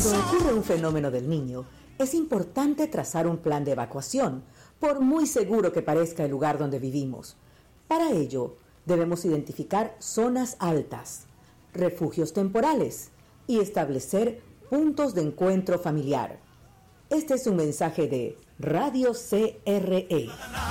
Cuando ocurre un fenómeno del niño, es importante trazar un plan de evacuación, por muy seguro que parezca el lugar donde vivimos. Para ello, debemos identificar zonas altas, refugios temporales y establecer puntos de encuentro familiar. Este es un mensaje de Radio CRE.